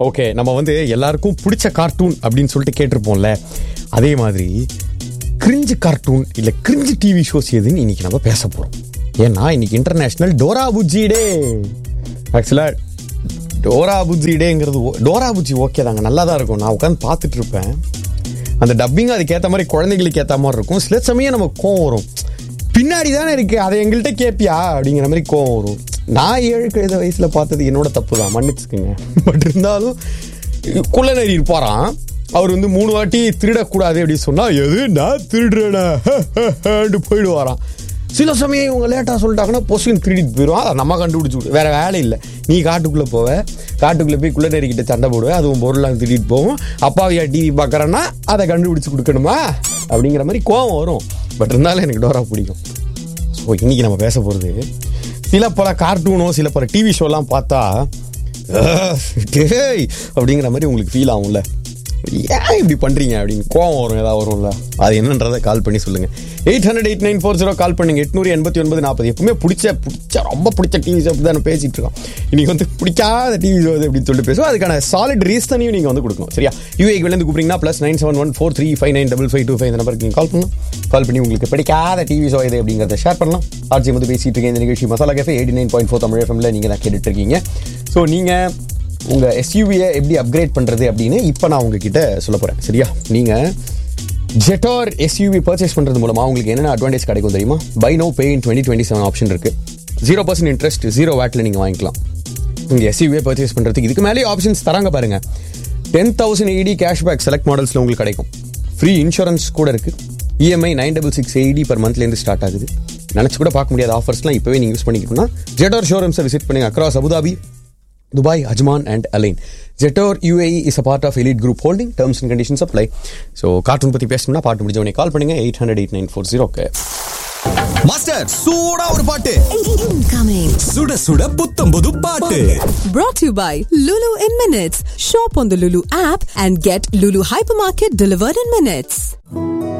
Okay, நம்ம வந்து எல்லாருக்கும் பிடிச்ச கார்ட்டூன் அப்படின்னு சொல்லிட்டு கேட்டிருப்போம்ல, அதே மாதிரி கிரிஞ்சு கார்ட்டூன் இல்லை கிரிஞ்சு டிவி ஷோஸ் எதுன்னு இன்னைக்கு நம்ம பேச போகிறோம். ஏன்னா இன்னைக்கு இன்டர்நேஷ்னல் டோரா புஜ்ஜி டே. ஆக்சுவலாக Dora Bujji டேங்கிறது Dora Bujji okay தாங்க, நல்லா தான் இருக்கும். நான் உட்காந்து பார்த்துட்டு இருப்பேன். அந்த டப்பிங் அதுக்கேற்ற மாதிரி குழந்தைங்களுக்கு ஏற்ற மாதிரி இருக்கும். சில சமயம் நம்ம கோவம் வரும், பின்னாடி தானே இருக்கு அதை எங்கள்கிட்ட கேட்பியா அப்படிங்கிற மாதிரி கோவம் வரும். நான் 7 வயசில் பார்த்தது என்னோட தப்பு தான், மன்னிச்சுக்குங்க. பட் இருந்தாலும் குள்ளநரி இருப்பாராம், அவர் வந்து 3 வாட்டி திருடக்கூடாது அப்படின்னு சொன்னா எது நான் திருடுறேனா போயிடுவாராம். சில சமயம் இவங்க லேட்டாக சொல்லிட்டாங்கன்னா பொசுன்னு திருடிட்டு போயிடுவான். அதை நம்ம கண்டுபிடிச்சி விடு, வேற வேலை இல்லை. நீ காட்டுக்குள்ளே போவ, காட்டுக்குள்ளே போய் குள்ளநரிக்கிட்ட சண்டை போடுவேன், அதுவும் பொருளாக திருடிட்டு போவோம். அப்பாவியா டிவி பார்க்குறேன்னா அதை கண்டுபிடிச்சி கொடுக்கணுமா அப்படிங்கிற மாதிரி கோவம் வரும். பட் இருந்தாலும் எனக்கு டோரா பிடிக்கும். ஸோ இன்னைக்கு நம்ம பேச போகிறது சில பல கார்ட்டூனோ சில பல டிவி ஷோலாம் பார்த்தா அப்படிங்கிற மாதிரி உங்களுக்கு ஃபீல் ஆகும்ல, ஏன் இப்படி பண்றீங்க அப்படின்னு கோவம் வரும், ஏதாவது வரும்ல. அது என்னன்றதை கால் பண்ணி சொல்லுங்க. 800-8940 கால் பண்ணுங்க. 889-40. எப்பவுமே பிடிச்ச ரொம்ப பிடிச்ச டிவி ஷோ தான் பேசிட்டு இருக்கோம். இன்னைக்கு வந்து பிடிக்காத டிவி ஷோ அப்படின்னு சொல்லிட்டு பேசுவோம். அதுக்கான சாலிட் ரீசனையும் நீங்க வந்து கொடுக்கணும். சரியா? யூஏக்கு வெளில கூப்பிட்டீங்கன்னா +97143595525 இந்த நம்பருக்கு நீங்க கால் பண்ணலாம். கால் பண்ணி உங்களுக்கு பிடிக்காத டிவி ஷோ இது அப்படிங்கிறத ஷேர் பண்ணலாம். ஆர்ஜி வந்து பேசிட்டு இருக்கேன் இந்த நிகழ்ச்சி மசாலா கேஃபே 89.4 தமிழ் எஃப்எம்ல நீங்க தான் கேட்டுட்டு இருக்கீங்க. ஸோ நீங்க உங்க எஸ்யூவியை எப்படி அப்கிரேட் பண்றது அப்படின்னு இப்போ நான் உங்ககிட்ட சொல்ல போறேன். சரியா? நீங்க ஜெட்டார் எஸ்யூவி பர்ச்சேஸ் பண்றது மூலமா உங்களுக்கு என்னென்ன அட்வான்டேஜ் கிடைக்கும் தெரியுமா? By no pay in 2027 option இருக்கு. 0% இன்ட்ரெஸ்ட் 0 வாட்ல நீங்க வாங்கிக்கலாம். உங்க எஸ்யூவியை பர்ச்சேஸ் பண்றதுக்கு இதுக்கு மேலே ஆப்ஷன்ஸ் தராங்க பாருங்க. 10,000 AED கேஷ்பேக் செலக்ட் மாடல்ஸ்ல உங்களுக்கு கிடைக்கும். ஃப்ரீ இன்சூரன்ஸ் கூட இருக்கு. EMI 966 AED per monthல இருந்து ஸ்டார்ட் ஆகுது. நினைச்சு கூட பார்க்க முடியாத ஆஃபர்ஸ்லாம் இப்பவே நீங்க யூஸ் பண்ணிக்கணும்னா ஜெட்டார் ஷோரூம்ஸை விசிட் பண்ணுங்க. Across Abu Dhabi, Dubai, Ajman and Alain. Jetor UAE is a part of Elite Group Holding. Terms and conditions apply. So, cartoon பத்தி பேசணும்னா பாட்டு முடிஞ்சவனே கால் பண்ணுங்க 800-8940. மாஸ்டர் சூடா ஒரு பாட்டு Incoming. சுட சுட புத்தம் புது பாட்டு. Brought to you by Lulu in Minutes. Shop on the Lulu app and get Lulu Hypermarket delivered in minutes.